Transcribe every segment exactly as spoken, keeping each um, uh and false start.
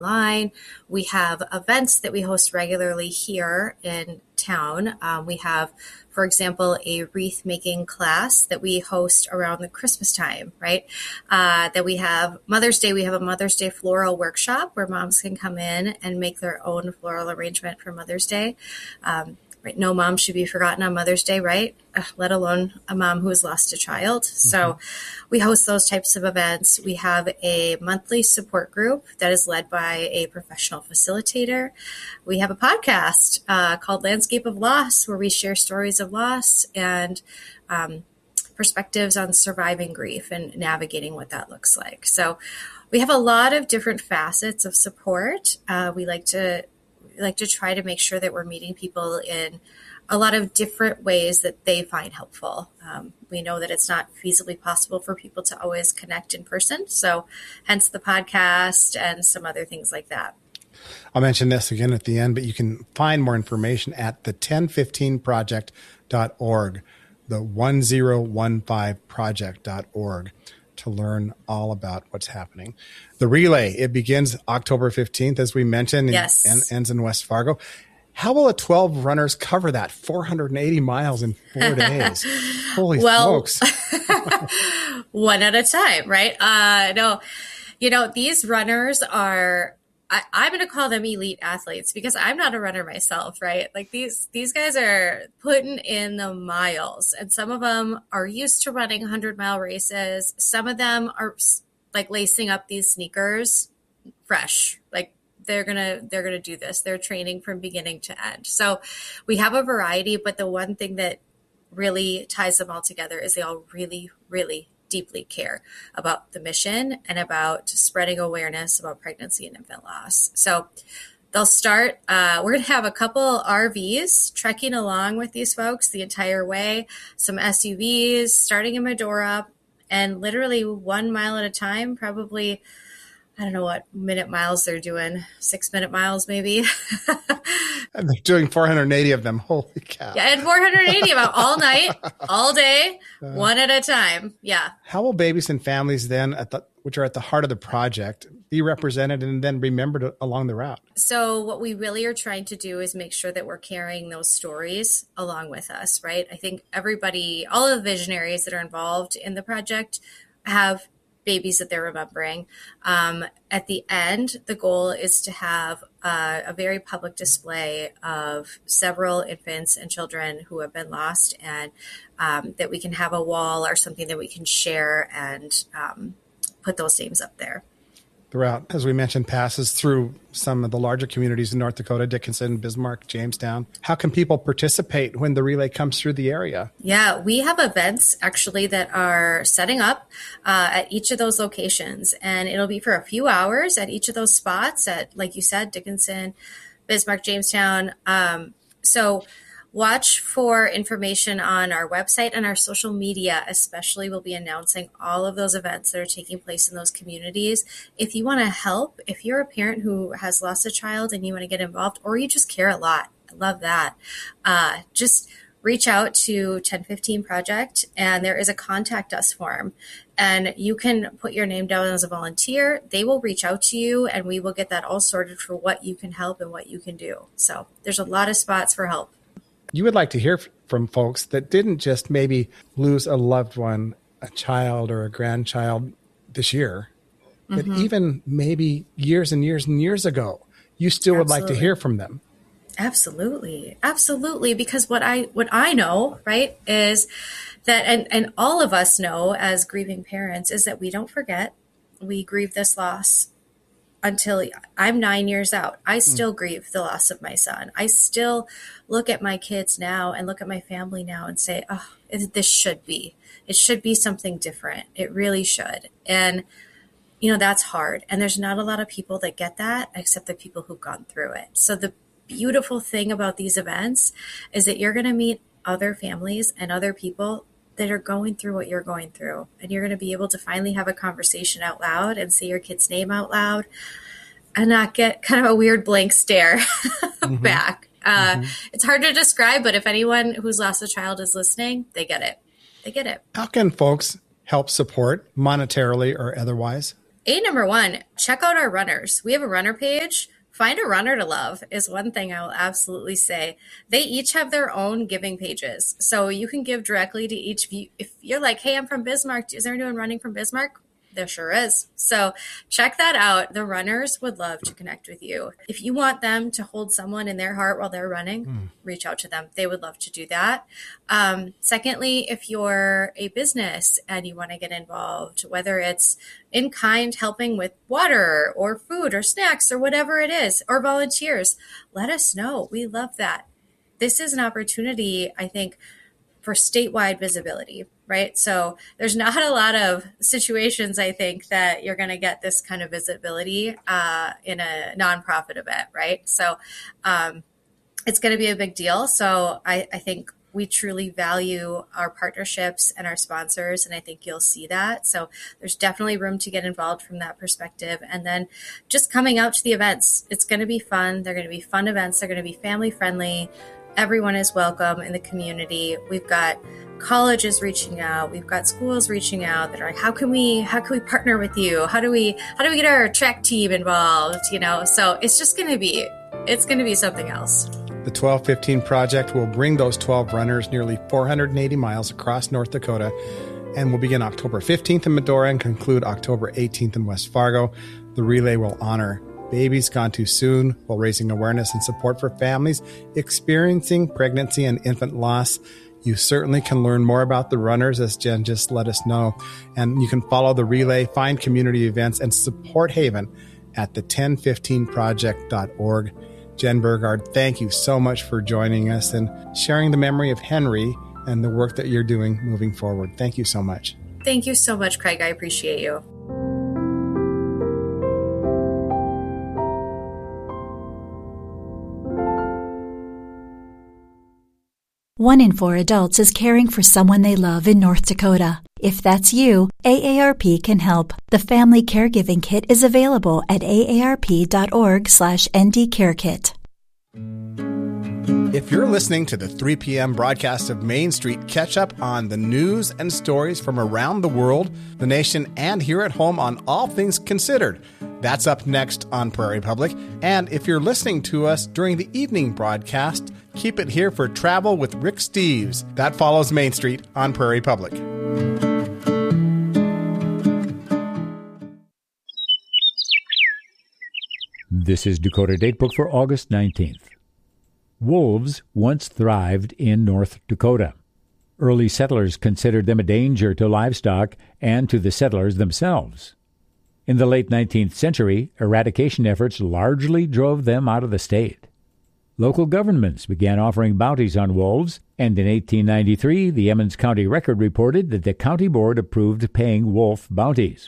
online. We have events that we host regularly here in town. Um, we have, for example, a wreath making class that we host around the Christmas time, right? Uh, that we have Mother's Day. We have a Mother's Day floral workshop where moms can come in and make their own floral arrangement for Mother's Day. Um, Right. No mom should be forgotten on Mother's Day, right? Uh, let alone a mom who has lost a child. Mm-hmm. So we host those types of events. We have a monthly support group that is led by a professional facilitator. We have a podcast uh, called Landscape of Loss, where we share stories of loss and um, perspectives on surviving grief and navigating what that looks like. So we have a lot of different facets of support. Uh, we like to like to try to make sure that we're meeting people in a lot of different ways that they find helpful. Um, we know that it's not feasibly possible for people to always connect in person. So hence the podcast and some other things like that. I'll mention this again at the end, but you can find more information at the ten fifteen project dot org, the one zero one five project dot org. to learn all about what's happening. The relay, it begins October fifteenth, as we mentioned, yes. and ends in West Fargo. How will the twelve runners cover that four hundred eighty miles in four days? Holy well, smokes. One at a time, right? Uh, no, you know, these runners are, I, I'm going to call them elite athletes because I'm not a runner myself, right? Like these, these guys are putting in the miles, and some of them are used to running hundred mile races. Some of them are like lacing up these sneakers fresh. Like they're going to, they're going to do this. They're training from beginning to end. So we have a variety, but the one thing that really ties them all together is they all really, really deeply care about the mission and about spreading awareness about pregnancy and infant loss. So they'll start, uh, we're going to have a couple R Vs trekking along with these folks the entire way, some S U Vs starting in Medora, and literally one mile at a time, probably, I don't know what minute miles they're doing, six minute miles maybe. And they're doing four hundred eighty of them. Holy cow. Yeah, and four hundred eighty of them all night, all day, uh, one at a time. Yeah. How will babies and families then, at the, which are at the heart of the project, be represented and then remembered along the route? So what we really are trying to do is make sure that we're carrying those stories along with us, right? I think everybody, all of the visionaries that are involved in the project have babies that they're remembering. Um, at the end, the goal is to have uh, a very public display of several infants and children who have been lost, and um, that we can have a wall or something that we can share and um, put those names up there. The route, as we mentioned, passes through some of the larger communities in North Dakota, Dickinson, Bismarck, Jamestown. How can people participate when the relay comes through the area? Yeah, we have events actually that are setting up uh, at each of those locations, and it'll be for a few hours at each of those spots at, like you said, Dickinson, Bismarck, Jamestown. Um, so watch for information on our website and our social media, especially. We'll be announcing all of those events that are taking place in those communities. If you want to help, if you're a parent who has lost a child and you want to get involved, or you just care a lot, I love that. Uh, just reach out to ten fifteen Project, and there is a contact us form, and you can put your name down as a volunteer. They will reach out to you, and we will get that all sorted for what you can help and what you can do. So there's a lot of spots for help. You would like to hear from folks that didn't just maybe lose a loved one, a child or a grandchild this year, mm-hmm. but even maybe years and years and years ago. You still would Absolutely. Like to hear from them. Absolutely. Absolutely. Because what I what I know, right, is that, and, and all of us know as grieving parents, is that we don't forget. We grieve this loss until I'm nine years out. I still mm. grieve the loss of my son. I still look at my kids now and look at my family now and say, oh, it, this should be. It should be something different. It really should. And, you know, that's hard. And there's not a lot of people that get that except the people who've gone through it. So the beautiful thing about these events is that you're going to meet other families and other people that are going through what you're going through. And you're going to be able to finally have a conversation out loud and say your kid's name out loud and not get kind of a weird blank stare mm-hmm. back. Uh, mm-hmm. It's hard to describe, but if anyone who's lost a child is listening, they get it. They get it. How can folks help support monetarily or otherwise? A number one, check out our runners. We have a runner page. Find a runner to love is one thing I will absolutely say. They each have their own giving pages. So you can give directly to each of you. If you're like, hey, I'm from Bismarck. Is there anyone running from Bismarck? There sure is. So check that out. The runners would love to connect with you. If you want them to hold someone in their heart while they're running, mm. reach out to them. They would love to do that. Um, secondly, if you're a business and you want to get involved, whether it's in kind helping with water or food or snacks or whatever it is, or volunteers, let us know. We love that. This is an opportunity, I think, for statewide visibility, right? So there's not a lot of situations, I think, that you're going to get this kind of visibility uh, in a nonprofit event, right? So um, it's going to be a big deal. So I, I think we truly value our partnerships and our sponsors, and I think you'll see that. So there's definitely room to get involved from that perspective. And then just coming out to the events, it's going to be fun. They're going to be fun events. They're going to be family friendly. Everyone is welcome in the community. We've got colleges reaching out. We've got schools reaching out that are like, how can we, how can we partner with you? How do we, how do we get our track team involved? You know, so it's just going to be, it's going to be something else. The twelve fifteen Project will bring those twelve runners nearly four hundred eighty miles across North Dakota and will begin October fifteenth in Medora and conclude October eighteenth in West Fargo. The relay will honor babies gone too soon while raising awareness and support for families experiencing pregnancy and infant loss. You certainly can learn more about the runners, as Jen just let us know. And you can follow the relay, find community events, and support Haven at the ten fifteen project dot org. Jen Burgard, thank you so much for joining us and sharing the memory of Henry and the work that you're doing moving forward. Thank you so much. Thank you so much, Craig. I appreciate you. One in four adults is caring for someone they love in North Dakota. If that's you, A A R P can help. The Family Caregiving Kit is available at A A R P dot org slash N D Care Kit. If you're listening to the three p.m. broadcast of Main Street, catch up on the news and stories from around the world, the nation, and here at home on All Things Considered. That's up next on Prairie Public. And if you're listening to us during the evening broadcast, keep it here for Travel with Rick Steves. That follows Main Street on Prairie Public. This is Dakota Datebook for August nineteenth. Wolves once thrived in North Dakota. Early settlers considered them a danger to livestock and to the settlers themselves. In the late nineteenth century, eradication efforts largely drove them out of the state. Local governments began offering bounties on wolves, and in eighteen ninety-three, the Emmons County Record reported that the county board approved paying wolf bounties.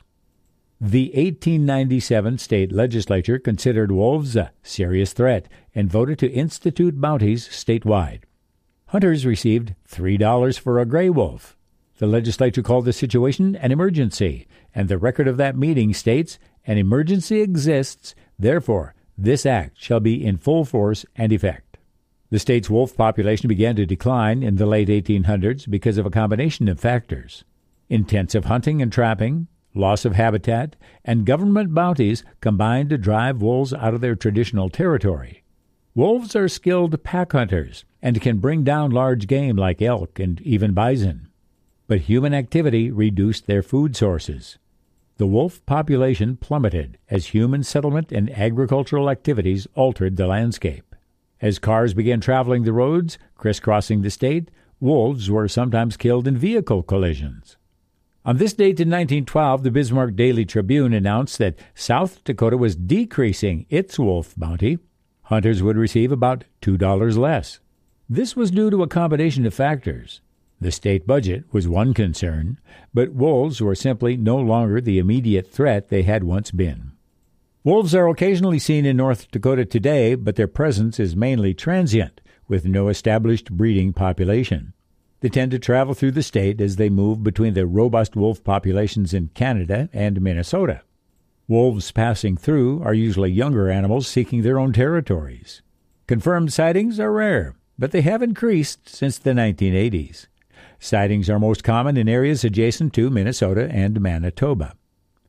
The eighteen ninety-seven state legislature considered wolves a serious threat and voted to institute bounties statewide. Hunters received three dollars for a gray wolf. The legislature called the situation an emergency, and the record of that meeting states, an emergency exists, therefore this act shall be in full force and effect. The state's wolf population began to decline in the late eighteen hundreds because of a combination of factors. Intensive hunting and trapping, loss of habitat, and government bounties combined to drive wolves out of their traditional territory. Wolves are skilled pack hunters and can bring down large game like elk and even bison. But human activity reduced their food sources. The wolf population plummeted as human settlement and agricultural activities altered the landscape. As cars began traveling the roads, crisscrossing the state, wolves were sometimes killed in vehicle collisions. On this date in nineteen twelve, the Bismarck Daily Tribune announced that South Dakota was decreasing its wolf bounty. Hunters would receive about two dollars less. This was due to a combination of factors. The state budget was one concern, but wolves were simply no longer the immediate threat they had once been. Wolves are occasionally seen in North Dakota today, but their presence is mainly transient, with no established breeding population. They tend to travel through the state as they move between the robust wolf populations in Canada and Minnesota. Wolves passing through are usually younger animals seeking their own territories. Confirmed sightings are rare, but they have increased since the nineteen eighties. Sightings are most common in areas adjacent to Minnesota and Manitoba.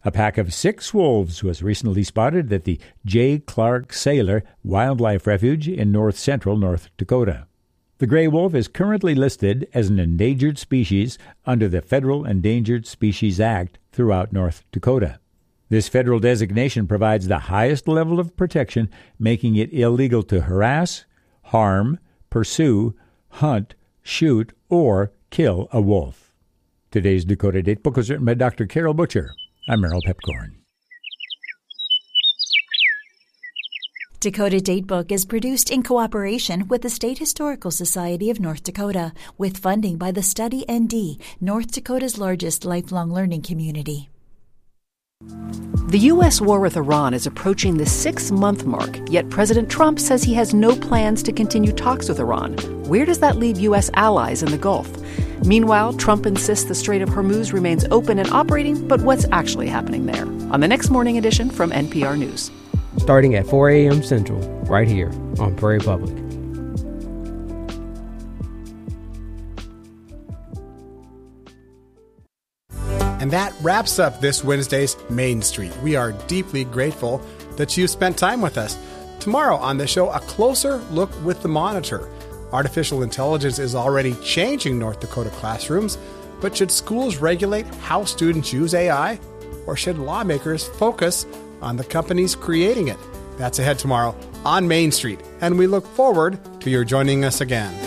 A pack of six wolves was recently spotted at the J. Clark Sailor Wildlife Refuge in north-central North Dakota. The gray wolf is currently listed as an endangered species under the Federal Endangered Species Act throughout North Dakota. This federal designation provides the highest level of protection, making it illegal to harass, harm, pursue, hunt, shoot, or kill a wolf. Today's Dakota Datebook was written by Doctor Carol Butcher. I'm Merrill Pepcorn. Dakota Datebook is produced in cooperation with the State Historical Society of North Dakota, with funding by the Study N D, North Dakota's largest lifelong learning community. The U S war with Iran is approaching the six-month mark, yet President Trump says he has no plans to continue talks with Iran. Where does that leave U S allies in the Gulf? Meanwhile, Trump insists the Strait of Hormuz remains open and operating, but what's actually happening there? On the next morning edition from N P R News. Starting at four a.m. Central, right here on Prairie Public. And that wraps up this Wednesday's Main Street. We are deeply grateful that you spent time with us. Tomorrow on the show, a closer look with the Monitor. Artificial intelligence is already changing North Dakota classrooms, but should schools regulate how students use A I? Or should lawmakers focus on the companies creating it? That's ahead tomorrow on Main Street, and we look forward to your joining us again.